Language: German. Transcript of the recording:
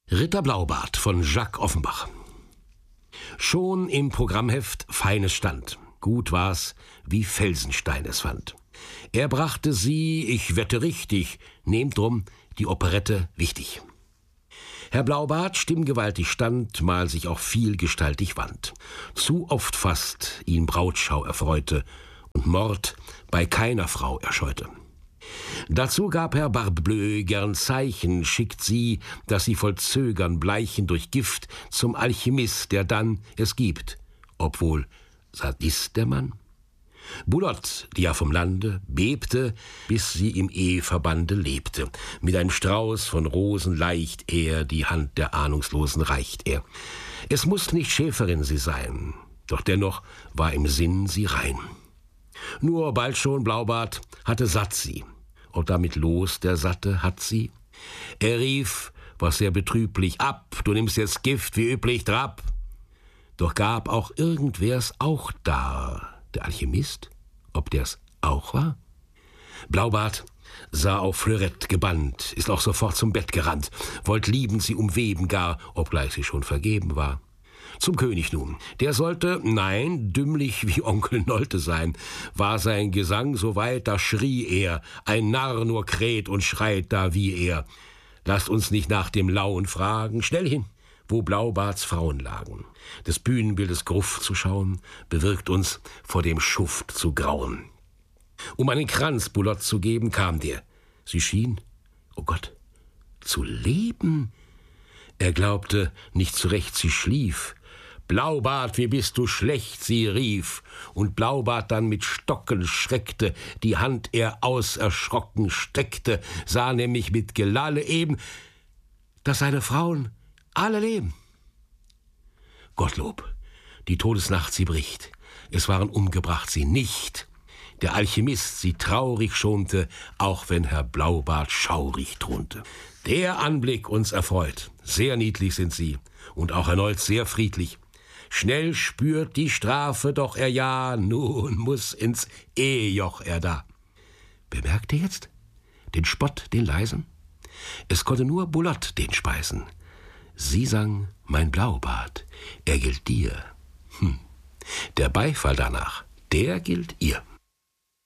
Ritter Blaubart von Jacques Offenbach. Schon im Programmheft Feines stand. Gut war's, wie Felsenstein es fand. Er brachte sie, ich wette richtig, nehmt drum die Operette wichtig. Herr Blaubart stimmgewaltig stand, mal sich auch vielgestaltig wand. Zu oft fast ihn Brautschau erfreute und Mord bei keiner Frau erscheute. Dazu gab Herr Barbleu gern Zeichen, schickt sie, dass sie voll Zögern bleichen durch Gift zum Alchemist, der dann es gibt, obwohl Sadist der Mann. Bulotte, die ja vom Lande bebte, bis sie im Eheverbande lebte. Mit einem Strauß von Rosen leicht er, die Hand der Ahnungslosen reicht er. Es muß nicht Schäferin sie sein, doch dennoch war im Sinn sie rein. Nur bald schon Blaubart hatte satt sie, und damit los der Satte hat sie. Er rief, was sehr betrüblich, ab, du nimmst jetzt Gift wie üblich, Trab. Doch gab auch irgendwer's auch da, der Alchemist, ob der's auch war? Blaubart sah auf Fleurette gebannt, ist auch sofort zum Bett gerannt, wollt liebend sie umweben gar, obgleich sie schon vergeben war. Zum König nun, der sollte, nein, dümmlich wie Onkel Nolte sein, war sein Gesang so weit, da schrie er, ein Narr nur kräht und schreit da wie er. Lasst uns nicht nach dem Lauen fragen, schnell hin, wo Blaubarts Frauen lagen. Des Bühnenbildes Gruft zu schauen, bewirkt uns vor dem Schuft zu grauen. Um einen Kranz Bulotte zu geben, kam der. Sie schien, oh Gott, zu leben. Er glaubte nicht zurecht, sie schlief. Blaubart, wie bist du schlecht, sie rief, und Blaubart dann mit Stocken schreckte, die Hand er auserschrocken streckte, sah nämlich mit Gelalle eben, dass seine Frauen alle leben. Gottlob, die Todesnacht sie bricht, es waren umgebracht sie nicht. Der Alchemist sie traurig schonte, auch wenn Herr Blaubart schaurig thronte. Der Anblick uns erfreut, sehr niedlich sind sie, und auch erneut sehr friedlich. Schnell spürt die Strafe doch er ja, nun muß ins Ehejoch er da. Bemerkt ihr jetzt den Spott, den leisen? Es konnte nur Bulotte den speisen. Sie sang, mein Blaubart, er gilt dir. Der Beifall danach, der gilt ihr.